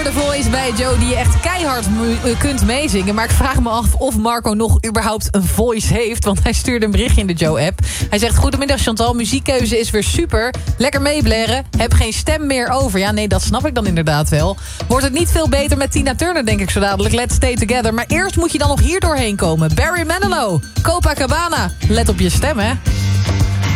The Voice bij Joe die je echt keihard kunt meezingen. Maar ik vraag me af of Marco nog überhaupt een voice heeft. Want hij stuurde een berichtje in de Joe-app. Hij zegt, goedemiddag Chantal, muziekkeuze is weer super. Lekker meeblaren, heb geen stem meer over. Ja, nee, dat snap ik dan inderdaad wel. Wordt het niet veel beter met Tina Turner, denk ik zo dadelijk. Let's stay together. Maar eerst moet je dan nog hier doorheen komen. Barry Manilow, Copacabana. Let op je stem, hè.